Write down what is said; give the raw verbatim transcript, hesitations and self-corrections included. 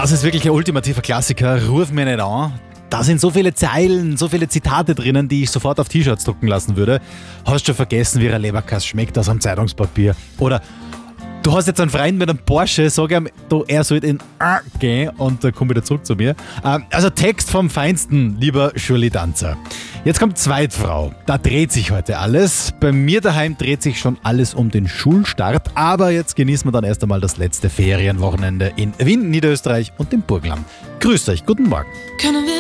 Das ist wirklich ein ultimativer Klassiker. Ruf mir nicht an. Da sind so viele Zeilen, so viele Zitate drinnen, die ich sofort auf T-Shirts drucken lassen würde. Hast schon vergessen, wie ein Leberkass schmeckt aus einem Zeitungspapier? Oder du hast jetzt einen Freund mit einem Porsche, sag ihm, du, er soll in A gehen und dann komm wieder zurück zu mir. Also Text vom Feinsten, lieber Shirley Danzer. Jetzt kommt Zweitfrau. Da dreht sich heute alles. Bei mir daheim dreht sich schon alles um den Schulstart. Aber jetzt genießen wir dann erst einmal das letzte Ferienwochenende in Wien, Niederösterreich und dem Burgenland. Grüßt euch, guten Morgen. Können wir